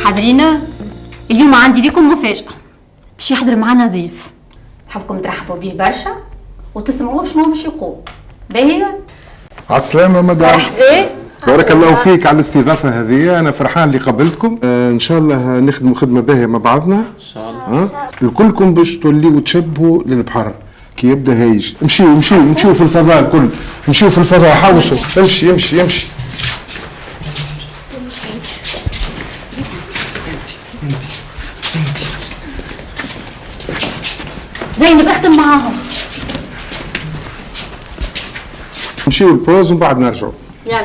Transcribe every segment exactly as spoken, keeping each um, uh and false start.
حاضرين. اليوم عندي ليكم مفاجأة، باش يحضر معنا ضيف، نحبكم ترحبوا بيه برشا وتسمعوا شنو باش يقول. باهية؟ على السلامة مدام. مرحبا. بارك الله فيك على الاستضافة هذه، أنا فرحان اللي قابلتكم. آه إن شاء الله نخدموا خدمة باهية مع بعضنا. إن شاء الله. ها؟ الكلكم باش توليوا تشبهوا للبحر كي يبدا هايج. امشيوا امشيوا امشيوا في الفضاء الكل، امشيوا في الفضاء، حوسوا، امشي امشي امشي. زينب اخدم معاهم. امشيوا البوز ومن بعد نرجعوا. يلا.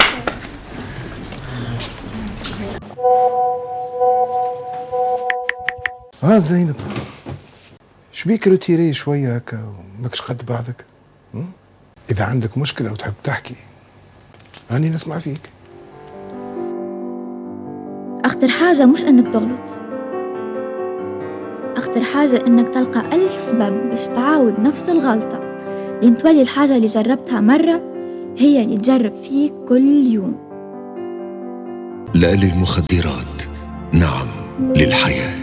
ها زينب، شبيك روتيري شوية هكا وماكش قد بعضك؟ إذا عندك مشكلة وتحب تحكي هاني نسمع فيك. أخطر حاجة مش إنك تغلط، أخطر حاجة إنك تلقى ألف سبب باش تعاود نفس الغلطة، لين تولي الحاجة اللي جربتها مرة هي اللي تجرب فيك كل يوم. لا للمخدرات، نعم للحياة.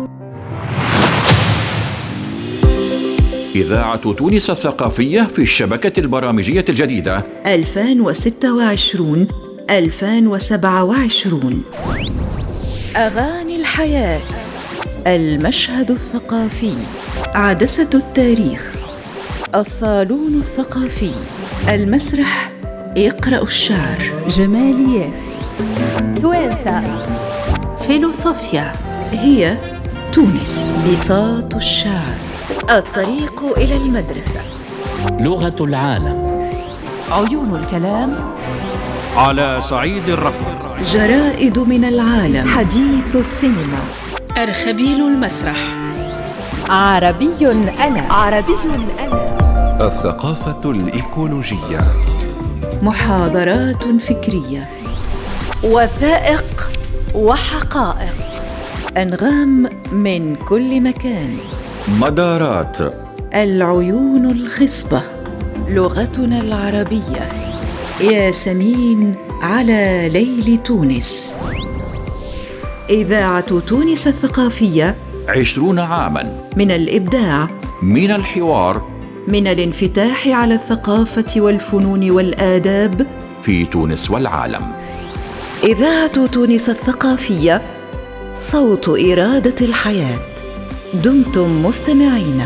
إذاعة تونس الثقافية في الشبكة البرامجية الجديدة ألفين وستة وعشرين ألفين وسبعة وعشرين. أغاني الحياة، المشهد الثقافي، عدسة التاريخ، الصالون الثقافي، المسرح، يقرأ الشعر، جماليات، توانسة، فيلوصوفيا، هي تونس، بساط الشعر، الطريق إلى المدرسة، لغة العالم، عيون الكلام، على صعيد الرفض، جرائد من العالم، حديث السينما، أرخبيل المسرح، عربي أنا، عربي أنا، الثقافة الإيكولوجية، محاضرات فكرية، وثائق وحقائق، أنغام من كل مكان، مدارات، العيون الخصبة، لغتنا العربية، ياسمين على ليل تونس. إذاعة تونس الثقافية، عشرون عاماً من الإبداع، من الحوار، من الانفتاح على الثقافة والفنون والآداب في تونس والعالم. إذاعة تونس الثقافية، صوت إرادة الحياة. دمتم مستمعين.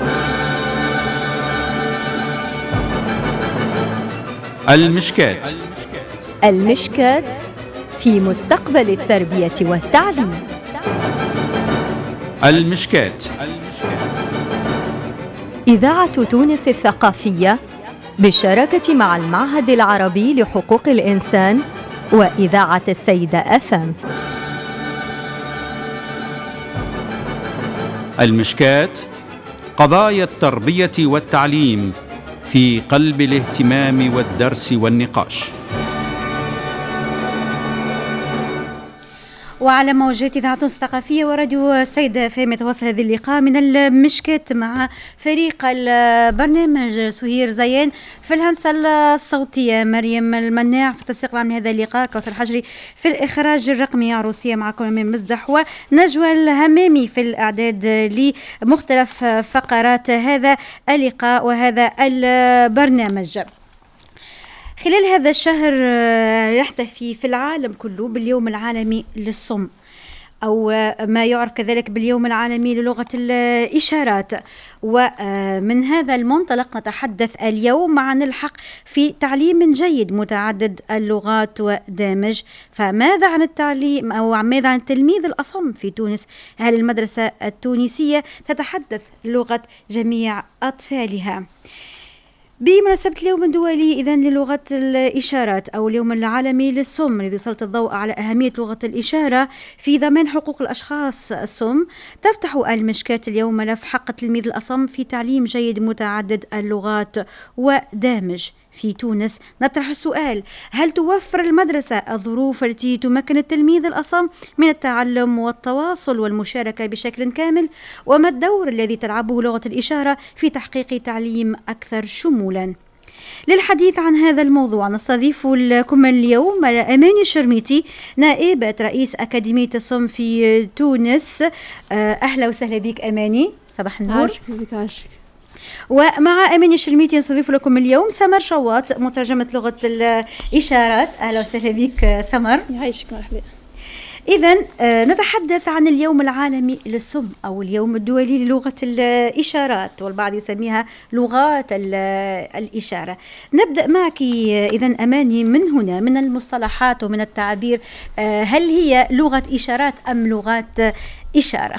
المشكات. المشكات في مستقبل التربية والتعليم. المشكات. إذاعة تونس الثقافية بالشراكة مع المعهد العربي لحقوق الإنسان وإذاعة السيدة أف أم. المشكات، قضايا التربية والتعليم في قلب الاهتمام والدرس والنقاش. وعلى موجات إذاعة تونس الثقافية وراديو السيدة فهم يتواصل هذا اللقاء من المشكات مع فريق البرنامج سهير زيان، في الهندسة الصوتية مريم المناع، في التنسيق العام لهذا اللقاء كوثر الحجري، في الإخراج الرقمي عروسية معكم أمين مزدح، ونجوى الهمامي في الإعداد لمختلف فقرات هذا اللقاء وهذا البرنامج. خلال هذا الشهر يحتفي في العالم كله باليوم العالمي للصم، أو ما يعرف كذلك باليوم العالمي للغة الإشارات. ومن هذا المنطلق نتحدث اليوم عن الحق في تعليم جيد متعدد اللغات ودامج. فماذا عن التعليم أو ماذا عن التلميذ الأصم في تونس؟ هل المدرسة التونسية تتحدث لغة جميع أطفالها؟ بمناسبة اليوم الدولي إذن للغة الإشارات أو اليوم العالمي للصم، الذي سلط الضوء على أهمية لغة الإشارة في ضمان حقوق الأشخاص الصم، تفتح المشكات اليوم ملف حق التلميذ الأصم في تعليم جيد متعدد اللغات ودامج. في تونس نطرح السؤال: هل توفر المدرسة الظروف التي تمكن التلميذ الأصم من التعلم والتواصل والمشاركة بشكل كامل؟ وما الدور الذي تلعبه لغة الإشارة في تحقيق تعليم أكثر شمولا؟ للحديث عن هذا الموضوع نستضيف لكم اليوم أماني الشرميتي نائبة رئيس أكاديمية الصم في تونس. أهلا وسهلا بك أماني، صباح النور. عاشك بك عاشك. ومع أماني الشرميتي نستضيف لكم اليوم سمر شواط مترجمة لغة الإشارات. أهلا وسهلا بك سمر. يعيشك مرحبا. إذن نتحدث عن اليوم العالمي للصم أو اليوم الدولي للغة الإشارات، والبعض يسميها لغات الإشارة. نبدأ معك إذن أماني من هنا، من المصطلحات ومن التعابير، هل هي لغة إشارات أم لغات إشارة؟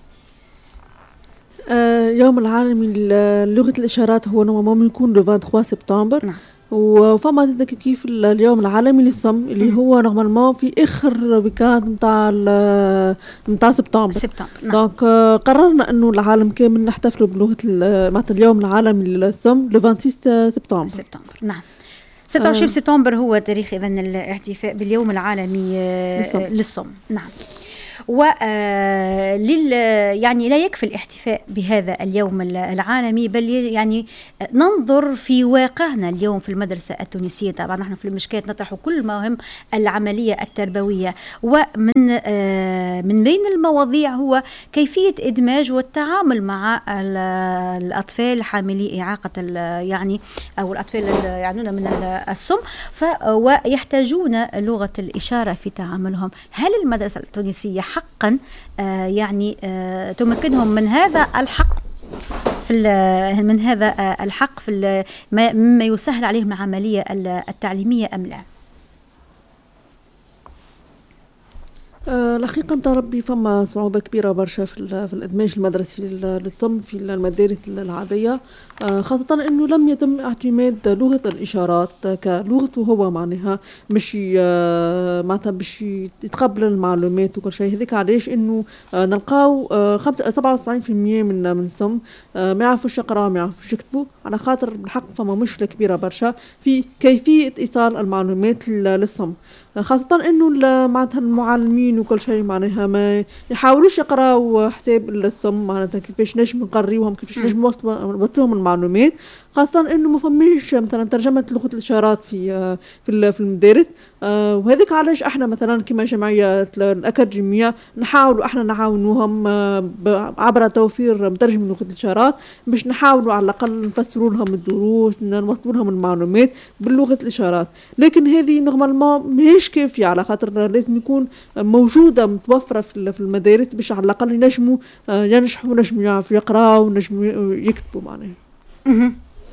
يوم العالمي للغة الإشارات هو نورمالمون يكون لو ثلاثة وعشرين سبتمبر. نعم. وفما تدك كيف اليوم العالمي للصم اللي هو نورمالمون في اخر ويكاند نتاع نتاع سبتمبر. سبتمبر. نعم. دونك قررنا انه العالم كامل نحتفلوا بلغه معناتها اليوم العالمي للصم لو ستة وعشرين سبتمبر. سبتمبر. نعم. ستة وعشرين آه. سبتمبر هو تاريخ اذن الاحتفاء باليوم العالمي للصم. للصم. نعم. ولل يعني لا يكفي الاحتفاء بهذا اليوم العالمي، بل يعني ننظر في واقعنا اليوم في المدرسة التونسية. طبعا نحن في المشكات نطرح كل مهم العملية التربوية، ومن من بين المواضيع هو كيفية إدماج والتعامل مع الأطفال حاملي إعاقة يعني أو الأطفال يعانون من الصم ويحتاجون لغة الإشارة في تعاملهم. هل المدرسة التونسية حقا آه يعني آه تمكنهم من هذا الحق في من هذا آه الحق في مما يسهل عليهم العملية التعليمية أم لا؟ آه الحقيقة نتاع ربي فما صعوبة كبيرة برشا في, في الإدماج المدرسي للصم في المدارس العادية، آه خاصة أنه لم يتم اعتماد لغة الإشارات كلغة وهو معناها مش آه معناتها باش يتقبل المعلومات وكل شيء. هذيك علاش أنه آه نلقاو آه سبعة وتسعين بالمئة من من الصم آه ما يعرفوش يقراوا ما يعرفوش يكتبوا، على خاطر بالحق فما مشكلة كبيرة برشا في كيفية إيصال المعلومات للصم، خاصة انه معناتها المعلمين وكل شيء معناها ما يحاولوش يقراوا حساب الصم معناتها كيفاش نجم نقريوهم كيفاش نجم نوصلوهم المعلومات، خاصة انه ما فماش مثلا ترجمة لغة الاشارات في في في المدارس. آه وهذيك علاش احنا مثلا كما جمعية الأكاديمية نحاولوا احنا نعاونوهم آه عبر توفير مترجم لغة الاشارات باش نحاولوا على الاقل نفسروا لهم الدروس نوصلوا لهم المعلومات باللغة الاشارات. لكن هذه نورمالمون ماهيش كافية، على خاطر لازم يكون موجودة متوفرة في المدارس باش على الاقل ينجموا آه ينجحوا ينجموا يعرفوا يقراوا ونجموا يكتبوا معناها.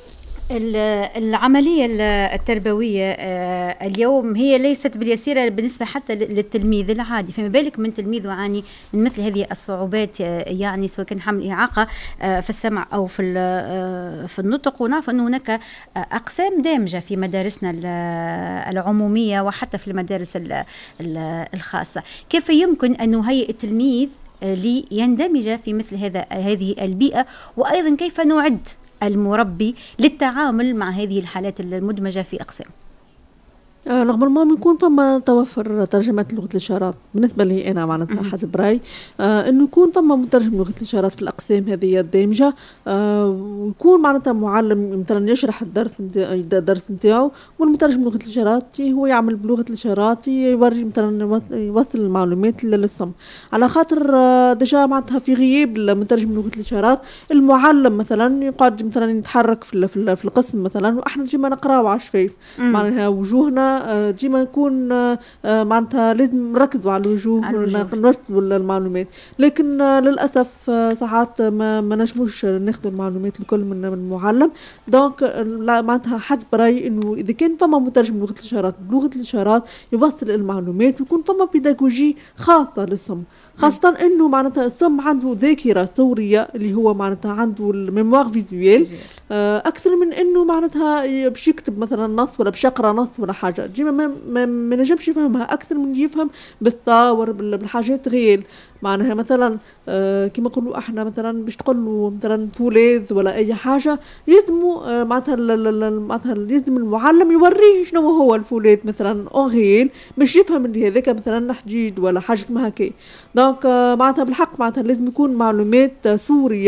العملية التربوية اليوم هي ليست باليسيرة بالنسبة حتى للتلميذ العادي، فما بالك من تلميذ يعاني من مثل هذه الصعوبات، يعني سواء كان حمل إعاقة في السمع أو في في النطق. ونعرف أن هناك أقسام دامجة في مدارسنا العمومية وحتى في المدارس الخاصة. كيف يمكن أن نهيئ التلميذ ليندمج في مثل هذا هذه البيئة، وأيضا كيف نعد المربي للتعامل مع هذه الحالات المدمجة في أقسام؟ آه رغم ما يكون فما توفر ترجمة لغة الإشارات بالنسبة لي أنا معناتها حسب رأي آه إنه يكون فما مترجم لغة الإشارات في الأقسام هذه الدامجة، آه ويكون معناتها معلم مثلا يشرح الدرس الدرس نتاعو، والمترجم لغة الإشارات هو يعمل بلغة الإشارات يوري مثلا يوصل المعلومات للصم، على خاطر آه ديجا معناتها في غياب المترجم لغة الإشارات المعلم مثلا يقعد مثلا يتحرك في في القسم مثلا وإحنا ديما نقراو على الشفايف معناها وجوهنا ديما نكون معناتها لازم نركزوا على الوجوه ونرتبوا المعلومات. لكن للاسف ساعات ما ما نجموش ناخذوا المعلومات الكل من المعلم. دونك معناتها حسب رايي انه اذا كان فما مترجم لغه الاشارات بلغه الاشارات يوصل المعلومات ويكون فما بيداغوجي خاصه للصم، خاصه انه معناتها الصم عنده ذاكره صوريه اللي هو معناتها عنده الميموار فيزويل اكثر من انه معناتها باش يكتب مثلا نص ولا باش يقرا نص ولا حاجه، ديما ما, ما, ما نجمش يفهمها اكثر من يفهم بالصور بالحاجات غير معناها مثلا آه كما نقولوا احنا مثلا باش تقول له مثلا فولاذ ولا اي حاجه يلزموا آه معناتها معناتها لازم المعلم يوريه شنو هو الفولاذ مثلا اونغيل باش يفهم اللي هذاك مثلا حديد ولا حاجه كما هكا. دونك آه معناتها بالحق معناتها لازم يكون معلومات سوريه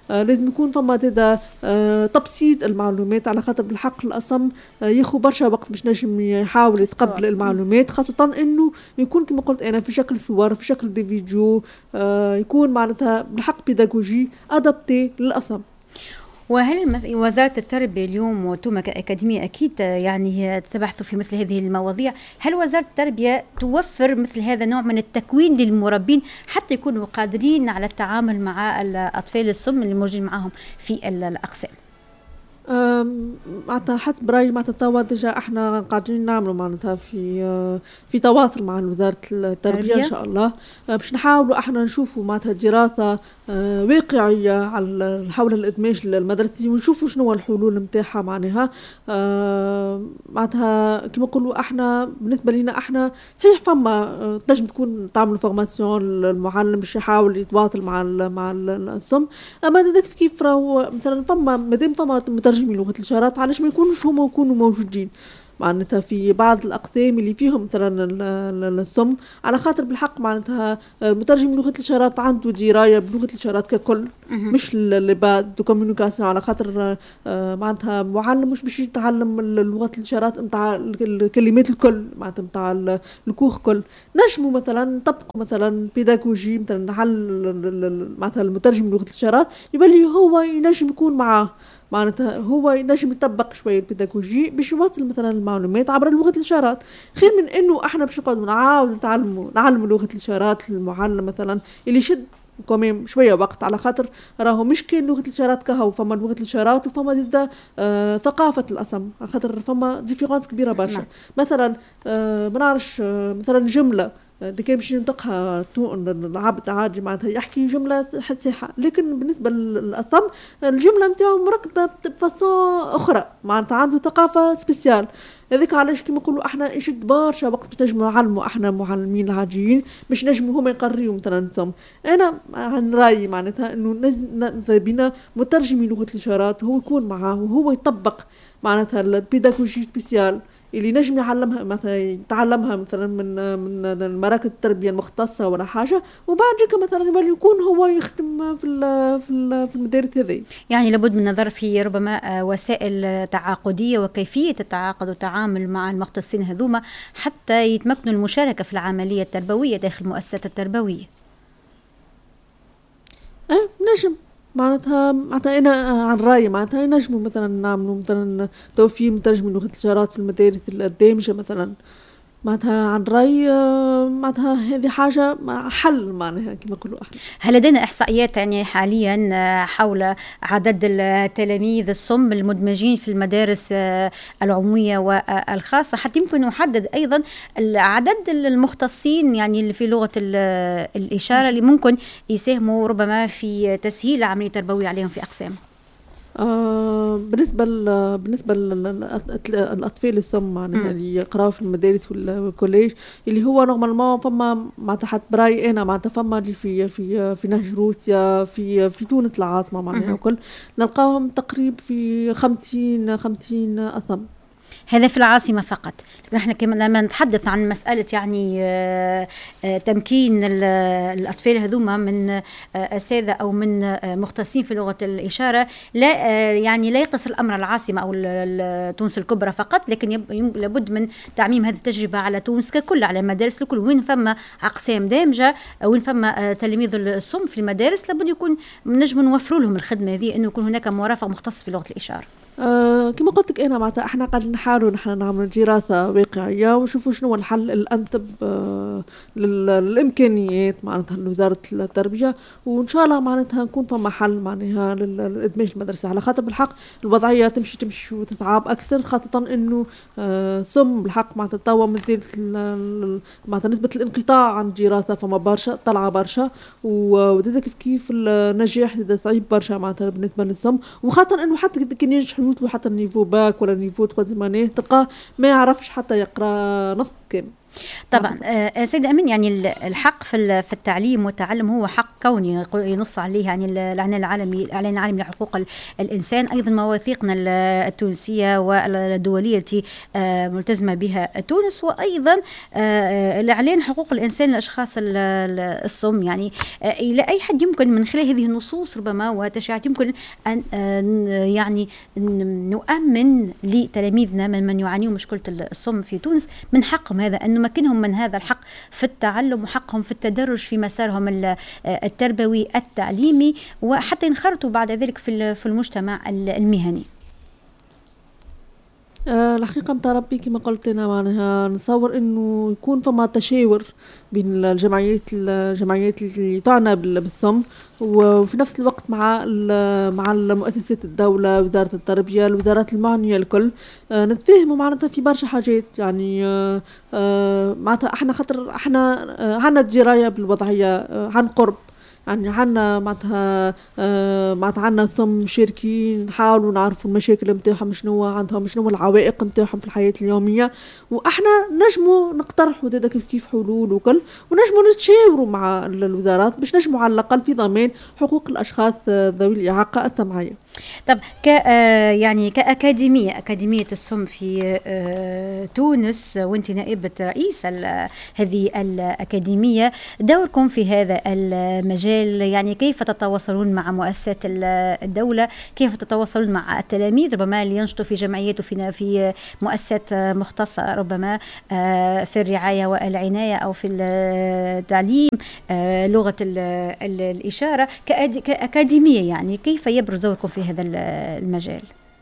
آه لازم يكون فما زاده آه تبسيط المعلومات، على خاطر بالحق الأصم آه ياخذ برشا وقت باش نجم يحاول يتقبل المعلومات، خاصة إنه يكون كما قلت أنا في شكل صور في شكل دي فيديو، آه يكون معناتها بالحق بيداغوجي أدابتي للأصم. وهل وزارة التربية اليوم وانتم كأكاديمية أكيد يعني تبحثوا في مثل هذه المواضيع، هل وزارة التربية توفر مثل هذا نوع من التكوين للمربين حتى يكونوا قادرين على التعامل مع الأطفال السم اللي موجودين معهم في الأقسام؟ معناتها حسب رأيي معناتها توا ديجا احنا قاعدين نعملوا معناتها في في تواصل مع وزارة التربية ان شاء الله باش نحاولوا احنا نشوفوا معناتها دراسة واقعية على حول الادماج المدرسي ونشوفوا شنو الحلول نتاعها معناها معناتها كما نقولوا احنا بالنسبة لنا احنا صحيح فما تنجم تكون تعملوا فورماسيون المعلم باش يحاول يتواصل مع ال مع السم، اما هذاك كيف راهو مثلا فما مادام فما مترجمين لغة الإشارات علاش ما يكونوش هما يكونوا موجودين معناتها في بعض الأقسام اللي فيهم مثلا السم، على خاطر بالحق معناتها مترجم لغة الإشارات عنده دراية بلغة الإشارات ككل مش اللي بعد دو كوميونيكاسيون، على خاطر معناتها معلم مش باش يتعلم لغة الإشارات نتاع الكلمات الكل معناتها نتاع الكوخ كل، نجموا مثلا نطبقوا مثلا بيداغوجي مثلا نحل معناتها المترجم لغة الإشارات يبالي هو ينجم يكون معاه معناتها هو ينجم يطبق شويه البيداغوجي باش يوصل مثلا المعلومات عبر لغه الاشارات، خير من انه احنا باش نقعدوا نعاودوا نتعلموا نعلموا لغه الاشارات للمعلم مثلا اللي يشد كمان شويه وقت، على خاطر راهو مش كان لغه الاشارات كهو فما لغه الاشارات وفما زاده آه ثقافه الأصم، على خاطر فما ديفيرونس كبيره برشا. مثلا آه ما نعرفش آه مثلا جمله دي كان باش ينطقها العبد عادي معناتها يحكي جمله صحيحه، لكن بالنسبه للأصم الجمله نتاعو مركبه بفاسون اخرى معناتها عنده ثقافه سبيسيال، هذيك علاش كيما نقولوا احنا يشد برشا وقت باش نجموا نعلموا احنا معلمين العاديين باش نجموا هما يقريوا مثلا ثم. انا عن رايي معناتها انه بينا مترجمي لغه الاشارات هو يكون معاه وهو يطبق معناتها البيداغوجي سبيسيال اللي نجم يعلمها مثلا يتعلمها مثلا من من مراكز التربيه المختصه ولا حاجه، وبعد ذلك مثلا يكون هو يخدم في في في المدارس هذه. يعني لابد من النظر في ربما وسائل تعاقديه وكيفيه التعاقد والتعامل مع المختصين هذوما حتى يتمكنوا المشاركه في العمليه التربويه داخل المؤسسات التربويه. اه نجم معناتها معناتها انا عن رايي معناتها نجموا مثلا نعملوا مثلا توفير مترجم لغه الاشارات في المدارس الدامجه مثلا، معناتها عن رايي معناتها هذه حاجه حل معناها كما نقولوا احنا. هل لدينا احصائيات يعني حاليا حول عدد التلاميذ الصم المدمجين في المدارس العموميه والخاصه حتى يمكن نحدد ايضا عدد المختصين يعني اللي في لغه الاشاره اللي ممكن يساهموا ربما في تسهيل العمليه التربويه عليهم في اقسام؟ آه بالنسبه بالنسبه للاطفال الصم معناها اللي يقراوا في المدارس والكوليج اللي هو نورمالمون فما معناتها حتى برايي انا معناتها فما اللي في في في نهج روسيا في في تونس العاصمه معناها وكل نلقاهم تقريبا في خمسين خمسين أصم. هذا في العاصمة فقط. نحن كما لما نتحدث عن مسألة يعني تمكين الأطفال هذوما من أساتذة أو من مختصين في لغة الإشارة لا يعني لا يقتصر الأمر على العاصمة أو تونس الكبرى فقط، لكن لابد من تعميم هذه التجربة على تونس ككل، على المدارس الكل وين فما أقسام دامجة وين فما تلاميذ الصم في المدارس لابد يكون نجم نوفروا لهم الخدمة هذه إنه يكون هناك مرافق مختص في لغة الإشارة. آه كما قلت لك انا معناتها احنا قاعدين نحاولوا نحن نعملوا دراسه واقعيه ونشوفوا شنو هو الحل الانسب آه للامكانيات معناتها لوزاره التربيه، وان شاء الله معناتها نكون فما حل معناها للادماج المدرسه، على خاطر بالحق الوضعيه تمشي تمشي وتتعب اكثر، خاصه انه آه ثم بالحق معناتها توا مازالت معناتها نسبه الانقطاع عن الدراسه فما برشا طلعه برشا، وزاد كيف كيف النجاح صعيب برشا معناتها بالنسبه للثم، وخاصه انه حتى كي ينجح يوصلوا حتى النيفو باك ولا نيفو تخوازيمانيه تلقاه ما يعرفش حتى يقرا نص كامل. طبعا آه سيدة أمين، يعني الحق في في التعليم والتعلم هو حق كوني ينص عليه يعني الإعلان العالمي الإعلان العالمي لحقوق الإنسان، أيضا مواثيقنا التونسية والدولية التي آه ملتزمة بها تونس، وأيضا آه الإعلان حقوق الإنسان للأشخاص الصم. يعني آه إلى أي حد يمكن من خلال هذه النصوص ربما وتشريعات يمكن أن آه يعني نؤمن لتلاميذنا من من يعانون مشكلة الصم في تونس من حقهم هذا أن نمكنهم من هذا الحق في التعلم وحقهم في التدرج في مسارهم التربوي التعليمي، وحتى ينخرطوا بعد ذلك في في المجتمع المهني. آه الحقيقة متاع ربي كما قلت أنا معناها نصور إنه يكون فما تشاور بين الجمعيات الجمعيات اللي تعنى بالصم، وفي نفس الوقت مع مع المؤسسات الدولة، وزارة التربية، الوزارات المعنية الكل، آه نتفاهموا معناتها في برشا حاجات. يعني آه آه معناتها احنا خاطر احنا آه عنا دراية بالوضعية آه عن قرب، يعني عنا معناتها آه معناتها عنا ثم شركين نحاولوا نعرفوا المشاكل نتاعهم شنو عندهم، شنو العوائق نتاعهم في الحياة اليومية، واحنا نجموا نقترحوا زادا كيف كيف حلول وكل، ونجموا نتشاوروا مع الوزارات باش نجموا على الأقل في ضمان حقوق الأشخاص ذوي الإعاقة السمعية. طب ك يعني كأكاديمية أكاديمية الصم في تونس، وانت نائبة رئيس هذه الأكاديمية، دوركم في هذا المجال يعني كيف تتواصلون مع مؤسسات الدولة، كيف تتواصلون مع التلاميذ ربما اللي ينشطوا في جمعيات وفي في مؤسسات مختصة ربما في الرعاية والعناية أو في التعليم لغة الإشارة كأكاديمية، يعني كيف يبرز دوركم في هذا المجال؟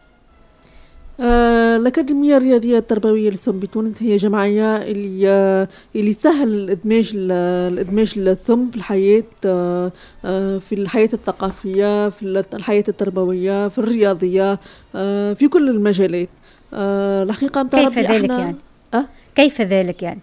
آه الأكاديمية الرياضية التربوية للصم بتونس هي جمعية اللي آه اللي سهل الإدماج الإدماج الصم في الحياة، آه آه في الحياة الثقافية، في الحياة التربوية، في الرياضية، آه في كل المجالات. آه الحقيقة كيف ذلك يعني؟ أه؟ كيف ذلك يعني؟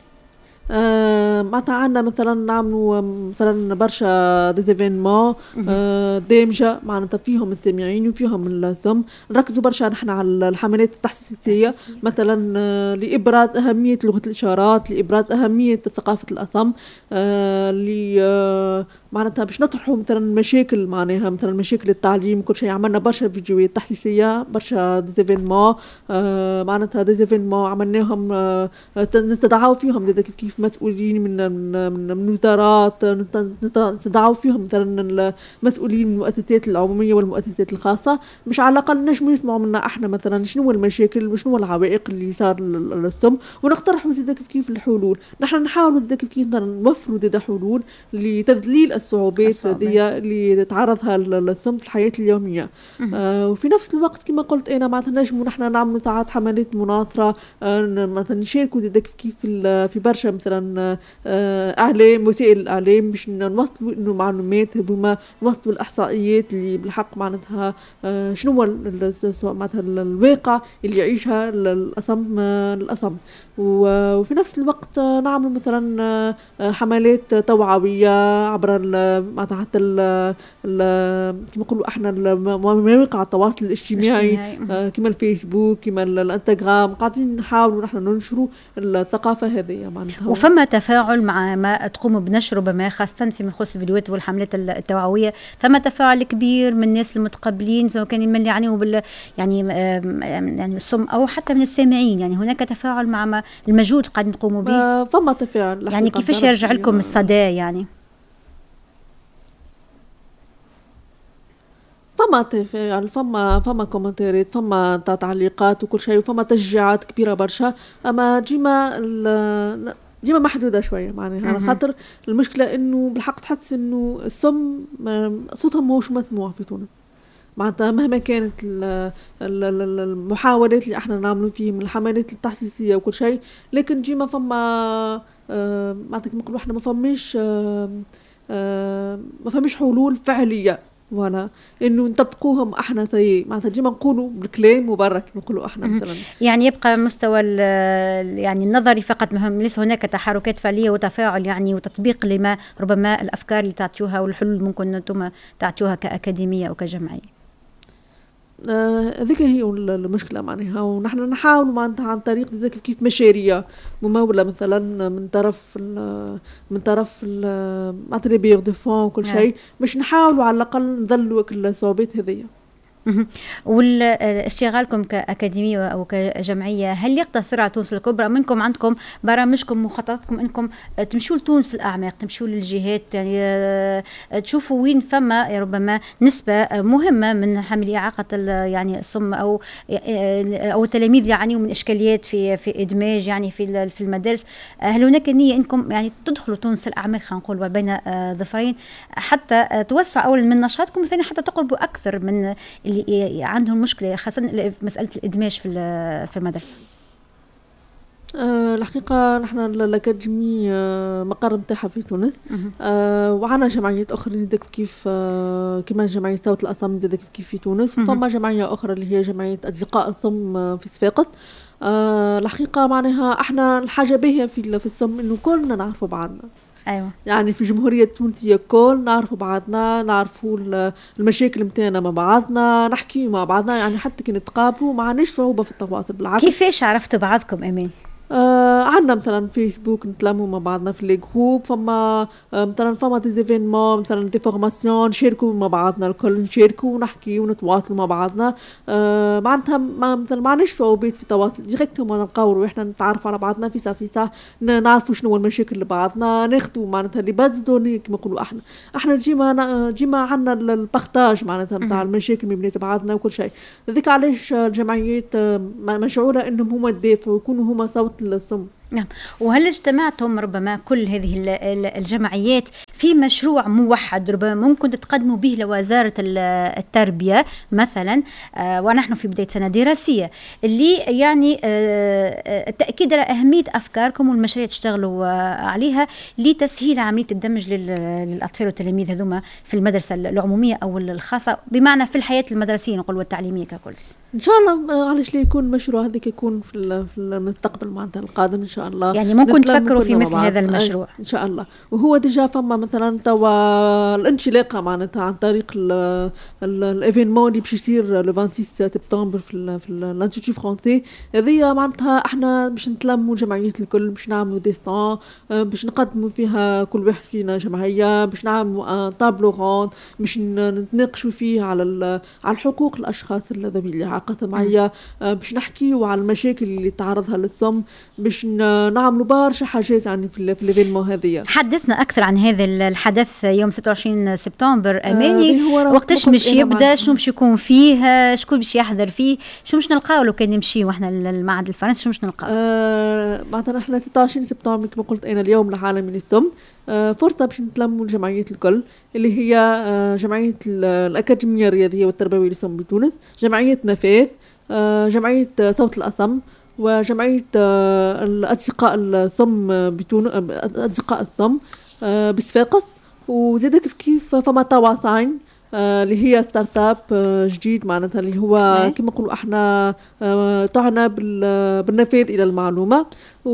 آه معناتها عندنا مثلا نعملوا مثلا برشا ديزيفينمون آه دامجه معناتها فيهم السامعين وفيهم الصم، نركزوا برشا نحن على الحملات التحسيسيه مثلا آه لابراز اهميه لغه الاشارات، لابراز اهميه ثقافه الاصم، آه ل آه معناتها باش نطرحوا مثلا مشاكل معناها مثلا مشاكل التعليم كل شيء. عملنا برشا فيديوهات تحسيسيه، برشا ديزيفينمون آه معناتها ديزيفينمون عملناهم آه نستدعوا فيهم كيف كيف مسؤولين من من من وزارات، نستدعوا فيهم مثلا المسؤولين من المؤسسات العموميه والمؤسسات الخاصه، مش على الاقل نجموا يسمعوا منا احنا مثلا شنو المشاكل وشنو العوائق اللي صار للصم، ونقترحوا زيدا كيف كيف الحلول. نحن نحاولوا زيدا كيف كيف نوفروا زيدا حلول لتذليل الصعوبات هذه اللي تتعرضها للصم في الحياه اليوميه. آه وفي نفس الوقت كما قلت انا معناتها نجموا نحن نعملوا ساعات حملات مناصره، آه مثلا نشاركوا زيدا كيف كيف في في برشا مثلا آه اعلام وسائل الاعلام باش نوصلوا انه معلومات هذوما، نوصلوا الاحصائيات اللي بالحق معناتها آه شنو هو معناتها الواقع اللي يعيشها الاصم الاصم. وفي نفس الوقت نعمل مثلا حملات توعويه عبر معناتها حتى كما نقولوا احنا مواقع التواصل الاجتماعي كما الفيسبوك كما الانستغرام، قاعدين نحاولوا نحن ننشروا الثقافه هذه معناتها. وفما تفاعل مع ما تقوموا بنشره بما خاصه فيما يخص الفيديوهات والحملات التوعويه، فما تفاعل كبير من الناس المتقبلين سواء كان من اللي يعنيوا بال يعني يعني الصم او حتى من السامعين، يعني هناك تفاعل مع ما المجهود قاعد نقوموا به؟ فما تفاعل يعني كيفاش يرجع لكم الصدى؟ يعني فما تفاعل، فما فما كومنتات، فما تعليقات وكل شيء، وفما تشجيعات كبيره برشا، اما ديما ديما محدوده شويه معناها، خاطر المشكله انه بالحق تحس انه الصم صوتهم ماهوش مسموع في تونس معناتها مهما كانت المحاولات اللي احنا نعملوا فيه من الحملات التحسيسيه وكل شيء، لكن ديما فما معناتها كما نقولوا احنا ما فماش ما فماش حلول فعليه ولا انه نطبقوهم احنا زي معناتها ديما نقولوا بالكلام وبرا كما نقولوا احنا مثلا. يعني يبقى مستوى يعني النظري فقط مهم، ليس هناك تحركات فعليه وتفاعل يعني وتطبيق لما ربما الافكار اللي تعطيوها والحلول ممكن انتم تعطيوها كاكاديميه او كجمعيه. هذيك هي المشكلة معناها، ونحن نحاول معناتها عن طريق ذاك كيف مشاريع ممولة مثلا من طرف ال من طرف معناتها لي بيغ دو فون وكل شيء، باش نحاولوا على الأقل نذلوا الصعوبات هذيا. والاشتغالكم كأكاديمية أو كجمعية هل يقتصر على تونس الكبرى؟ منكم عندكم برامجكم مخططاتكم أنكم تمشوا لتونس الأعماق، تمشوا للجهات، يعني تشوفوا وين فما ربما نسبة مهمة من حاملي إعاقة يعني الصم أو أو التلاميذ يعانيوا من إشكاليات في في إدماج يعني في في المدارس. هل هناك نية أنكم يعني تدخلوا تونس الأعماق خلينا نقول بين ظفرين حتى توسعوا أولا من نشاطكم، وثانيا حتى تقربوا أكثر من اللي عندهم مشكلة خاصة في مسألة الإدماج في في المدرسة؟ أه الحقيقة نحن الأكاديمية أه مقر متاعها في تونس، أه وعنا جمعيات أخرى ندك كيف أه كما جمعية صوت الأصم ندك كيف في تونس، وفما جمعية أخرى اللي هي جمعية أصدقاء الصم في صفاقس. أه الحقيقة معناها احنا الحاجة باهية في في الصم إنه كلنا نعرفوا بعضنا. أيوة. يعني في الجمهورية التونسية كل نعرفوا بعضنا، نعرفوا المشاكل متاعنا مع بعضنا، نحكي مع بعضنا، يعني حتى كي نتقابلوا ما عندناش صعوبة في التواصل بالعكس. كيفاش عرفتوا بعضكم أمين؟ آه عندنا مثلا فيسبوك نتلموا مع بعضنا في لي جروب، فما آه مثلا فما دي زيفينمون مثلا دي فورماسيون نشاركوا مع بعضنا الكل، نشاركوا ونحكي ونتواصلوا مع بعضنا. آه معناتها ما مثلا ما عندناش صعوبات في التواصل ديريكتومون، نلقاو احنا نتعرفوا على بعضنا في سا في سا، نعرفوا شنو المشاكل اللي بعضنا، ناخذوا معناتها لي باز دوني كما نقولوا احنا احنا ديما ديما عندنا البارتاج معناتها نتاع المشاكل من بين بعضنا وكل شيء. هذيك علاش الجمعيات مشعوره انهم هما يدافعوا ويكونوا هما صوت الصم. نعم. وهل اجتمعتم ربما كل هذه الجمعيات في مشروع موحد ربما ممكن تقدموا به لوزارة التربية مثلا، آه ونحن في بداية سنة دراسية، اللي يعني آه التأكيد على أهمية أفكاركم والمشاريع تشتغلوا آه عليها لتسهيل عملية الدمج للأطفال والتلاميذ هذوما في المدرسة العمومية أو الخاصة، بمعنى في الحياة المدرسية نقول والتعليمية ككل؟ ان شاء الله علاش لا يكون المشروع هذاك يكون في المستقبل معناتها القادم ان شاء الله. يعني ممكن تفكروا في مثل هذا المشروع ان شاء الله. وهو ديجا فما مثلا توا الانطلاقه معناتها عن طريق الايفينمون اللي باش يصير لو ستة وعشرين سبتمبر في في الانستيتو فرونسي. هذه معناتها احنا باش نتلموا جمعيات الكل، باش نعملوا ديستان، باش نقدموا فيها كل واحد فينا جمعيه، باش نعملوا طابلو روند، باش نتناقشوا فيه على على حقوق الاشخاص ذوي الاعاقه السمعيه، باش نحكيوا على المشاكل اللي تعرضها للصم، باش نعملوا برشا حاجات يعني في في ليفينمون هذه. حدثنا اكثر عن هذا الحدث يوم ستة وعشرين سبتمبر اماني، آه وقتاش باش يبدا، شنو باش يكون فيه، شكون باش يحضر فيه، شنو باش نلقاو لو كان نمشيو احنا للمعهد الفرنسي، شنو باش نلقاو؟ آه معناتها احنا ستة وعشرين سبتمبر كما قلت انا اليوم العالمي للصم، آه فرصه باش نتلموا الجمعيات الكل اللي هي آه جمعيه الاكاديميه الرياضيه والتربويه للصم بتونس، جمعيه نفاذ، آه جمعيه صوت الاصم، وجمعيه آه الاصدقاء الصم بتونس، اصدقاء الصم آه بصفاقس، وزاد كيف كيف فما تواصل آه اللي هي ستارت اب آه جديد معناتها اللي هو كما نقولوا احنا آه طعنا بالنفاذ الى المعلومه،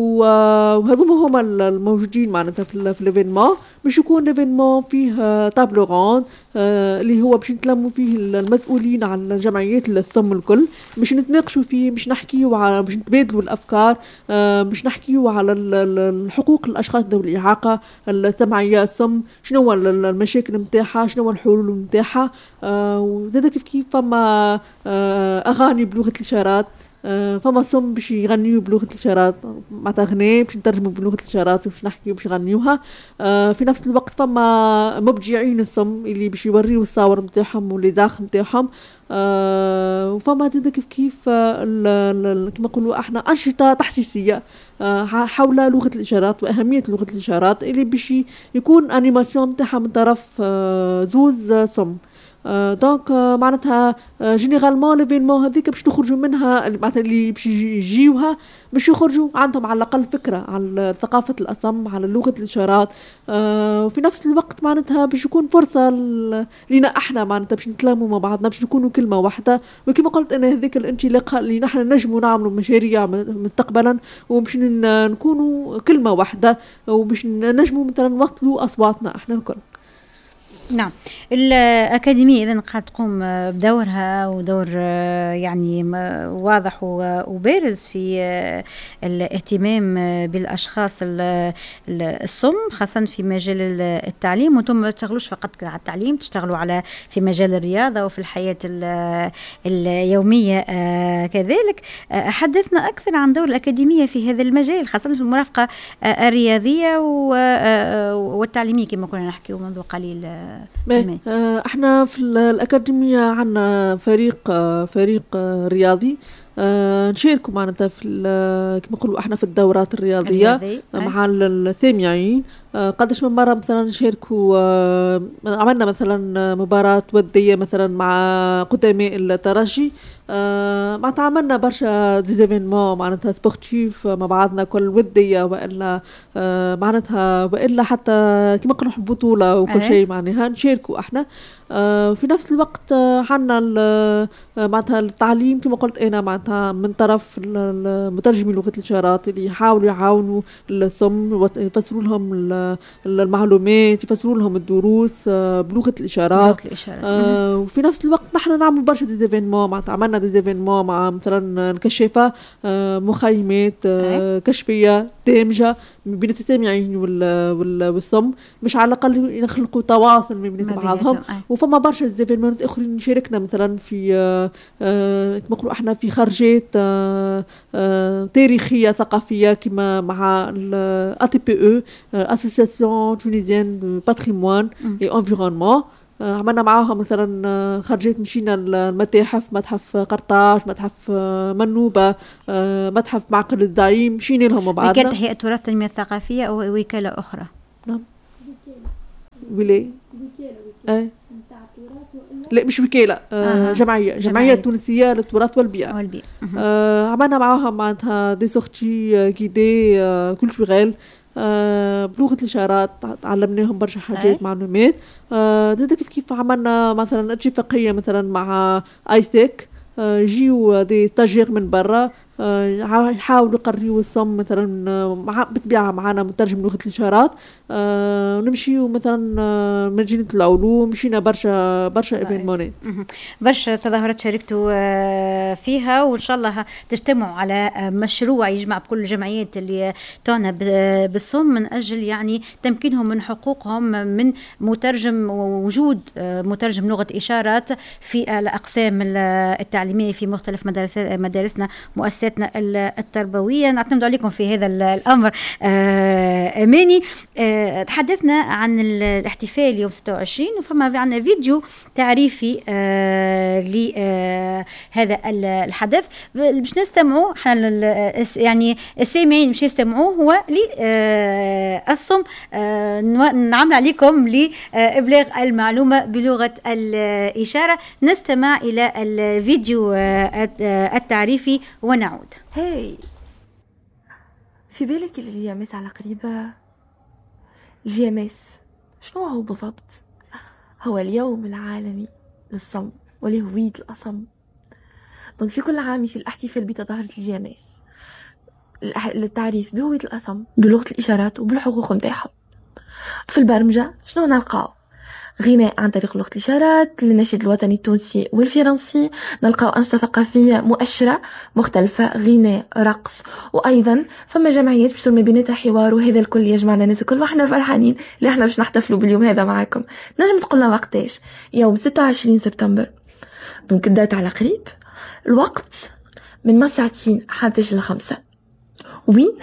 وهذوما هما الموجودين معناتها في في ليفينمون. باش يكون ليفينمون فيه طابلو روند آه اللي هو باش نتلموا فيه المسؤولين عن جمعيات الصم الكل، باش نتناقشوا فيه، باش نحكيوا على باش نتبادلوا الافكار، آه باش نحكيوا على الحقوق الاشخاص ذوي الاعاقه السمعيه الصم، شنو هو المشاكل نتاعها، شنو هو الحلول نتاعها، آه وزاد كيف كيف فما آه اغاني بلغه الاشارات، آه فما صم باش يغنيوا بلغه الاشارات معناتها اغنيه باش نترجموا بلغه الاشارات باش نحكيوا باش يغنيوها، آه في نفس الوقت فما مبدعين الصم اللي باش يوريوا الصور نتاعهم ولي داخل نتاعهم، آه وفما كيف كيف كما نقولوا احنا انشطه تحسيسيه آه حول لغه الاشارات واهميه لغه الاشارات اللي باش يكون انيماسيون نتاعها من طرف آه زوز صم. آه دونك آه معناتها آه جينيرالمون ليفينمون هذيك باش نخرجوا منها معناتها اللي باش يجيوها باش يخرجوا عندهم على الاقل فكره على ثقافه الاصم، على لغه الاشارات، آه وفي نفس الوقت معناتها باش يكون فرصه لينا احنا معناتها باش نتلاموا مع بعضنا، باش نكونوا كلمه واحده. وكما قلت انا هذيك الانطلاقه اللي نحن نجموا نعملوا مشاريع مستقبلا وباش نكونوا كلمه واحده، وباش نجموا مثلا نوصلوا اصواتنا احنا الكل. نعم. الأكاديمية إذن قاعد تقوم بدورها ودور يعني واضح وبارز في الاهتمام بالأشخاص الصم خاصة في مجال التعليم. وانتم ما تشتغلوش فقط على التعليم، تشتغلوا على في مجال الرياضة وفي الحياة اليومية كذلك. حدثنا أكثر عن دور الأكاديمية في هذا المجال خاصة في المرافقة الرياضية والتعليمية كما كنا نحكي منذ قليل. احنا في الأكاديمية عندنا فريق فريق رياضي نشاركوا معناتها في كما نقولوا احنا في الدورات الرياضية مع السامعين. قداش من مرة مثلا نشاركوا، عملنا مثلا مباراة ودية مثلا مع قدماء الترجي، معناتها عملنا برشا ديزيفينمون معناتها سبورتيف مع بعضنا كل ودية والا معناتها والا حتى كما نروح بطولة وكل شيء معناها نشاركوا احنا. في نفس الوقت عندنا معناتها التعليم كما قلت انا معناتها من طرف مترجمي لغة الإشارات اللي يحاولوا يعاونوا الصم يفسروا لهم المعلومات، يفسروا لهم الدروس بلغة الإشارات. آه وفي نفس الوقت نحن نعمل برشا ديزيفينمون معناتها عملنا ديزيفينمون مع مثلا نكشفة آه مخيمات آه كشفية دامجة بين السامعين والصم باش على الأقل يخلقوا تواصل ما بين بعضهم. وفما برشا ديزيفينمونات أخرين شاركنا مثلا في آه آه كما نقولوا احنا في خرجات آه آه تاريخية ثقافية كما مع ال A T P E Association Tunisienne de Patrimoine et Environnement. عملنا معاها مثلا خرجات مشينا المتاحف، متحف قرطاج، متحف منوبة، متحف معقل الزعيم، مشينا لهم بعضنا. وكالة هيئة تراث التنمية الثقافية أو وكالة أخرى؟ نعم ولاية أه. لا مش وكالة آه جمعية جمعية تونسية للتراث والبيئة. والبيئة. آه عملنا معاها معناتها دي سورتي كيدي آه كولتوريل آه بلغة الإشارات، علمناهم برشا حاجات معلومات. آه كيف كيف عملنا مثلا اتفاقية مثلا مع ايسيك آه جيو دي ستاجير من برا آه يحاولوا يقريوا الصم مثلا مع بطبيعة معنا مترجم لغة الإشارات. آه نمشيو مثلا آه مدينة العلوم، مشينا برشا برشا ايفينمونات، برشا تظاهرات شاركتوا آه فيها، وإن شاء الله تجتمعوا على مشروع يجمع بكل الجمعيات اللي تعنى بالصم من أجل يعني تمكينهم من حقوقهم من مترجم ووجود آه مترجم لغة إشارات في الأقسام التعليمية في مختلف مدارس مدارسنا مؤسسات التربوية. نعتمد عليكم في هذا الأمر آه أماني. آه تحدثنا عن الاحتفال يوم ستة وعشرين وفما عندنا فيديو تعريفي آه لهذا آه الحدث باش نستمعوا يعني السامعين باش يستمعوا هو للصم آه نعمل عليكم لإبلاغ المعلومة بلغة الإشارة. نستمع إلى الفيديو آه التعريفي ونعود. هاي في بالك الجي ام اس على قريبة؟ الجي ام اس شنو هو بالضبط؟ هو اليوم العالمي للصم ولهوية الأصم. دونك في كل عام في الاحتفال بتظاهرة الجي ام اس للتعريف بهوية الأصم بلغة الإشارات وبالحقوق متاعهم. في البرمجة شنو نلقاو؟ غناء عن طريق لغة الإشارات للنشيد الوطني التونسي والفرنسي، نلقاو أنشطة ثقافية مؤشرة مختلفة، غناء، رقص، وأيضا فما جمعيات بصير ما بيناتها حوار، وهذا الكل يجمعنا الناس الكل وإحنا فرحانين اللي إحنا باش نحتفلوا باليوم هذا معاكم. نجم تقولنا وقتاش؟ يوم ستة وعشرين سبتمبر، دونك الدات على قريب. الوقت من مساعتين حتى لخمسة. وين؟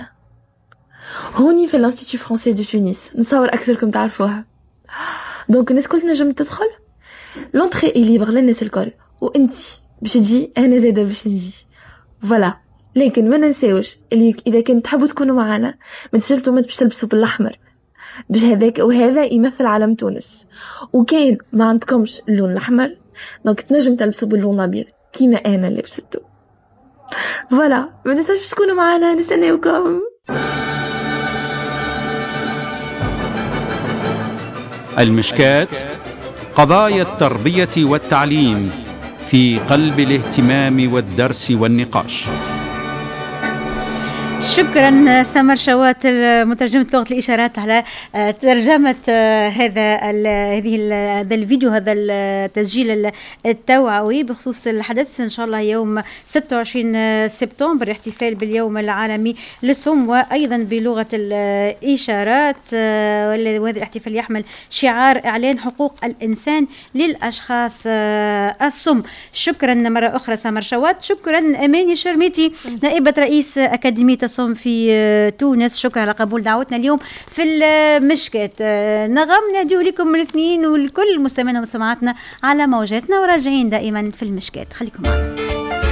هوني في الانستيتيو فرونسي دو تونس، نتصور أكثركم تعرفوها. دونك الناس كل تنجم تدخل، لونطري اي ليبر للناس الكل، وانتي باش تجي انا زاده باش نجي فوالا. لكن ما ننساوش اللي اذا كنتوا تحبوا تكونوا معنا ما تشلتوا ما باش تلبسوا بالاحمر باش هذاك وهذا يمثل علم تونس، وكان ما عندكمش اللون الاحمر دونك تنجم تلبسوا باللون الابيض كيما انا لبسته فوالا. ما تنساوش باش تكونوا معنا، نستناوكم. المشكات، قضايا التربية والتعليم في قلب الاهتمام والدرس والنقاش. شكرا سمر شوات مترجمة لغة الإشارات على ترجمة هذا هذه هذا الفيديو، هذا التسجيل التوعوي بخصوص الحدث إن شاء الله يوم ستة وعشرين سبتمبر، احتفال باليوم العالمي للصم وأيضا بلغة الإشارات. وهذا الاحتفال يحمل شعار إعلان حقوق الإنسان للأشخاص الصم. شكرا مرة أخرى سمر شوات. شكرا أماني شرميتي نائبة رئيس أكاديمية الصم في تونس، شكرا على قبول دعوتنا اليوم في المشكات. نغم ناديه لكم من الاثنين ولكل مستمعينا ومستمعاتنا على موجاتنا، وراجعين دائما في المشكات. خليكم معنا.